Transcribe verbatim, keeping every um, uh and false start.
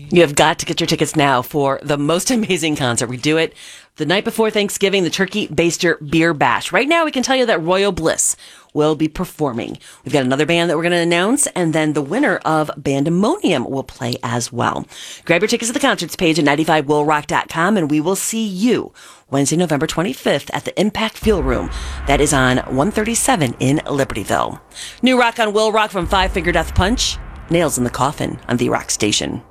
You have got to get your tickets now for the most amazing concert. We do it the night before Thanksgiving, the Turkey Baster Beer Bash. Right now, we can tell you that Royal Bliss will be performing. We've got another band that we're going to announce, and then the winner of Bandemonium will play as well. Grab your tickets at the concerts page at ninety-five will rock dot com, and we will see you Wednesday, November twenty-fifth at the Impact Fuel Room. That is on one thirty-seven in Libertyville. New rock on Will Rock from Five Finger Death Punch. Nails in the Coffin on The Rock Station.